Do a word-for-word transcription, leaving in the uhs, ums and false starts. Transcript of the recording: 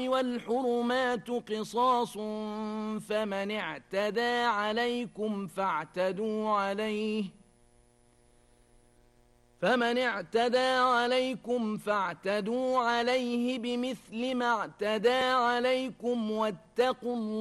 الحرم والحرمات قصاص فمن اعتدى عليكم فاعتدوا عليه فمن اعتدى عليكم فاعتدوا عليه بمثل ما اعتدى عليكم واتقوا الله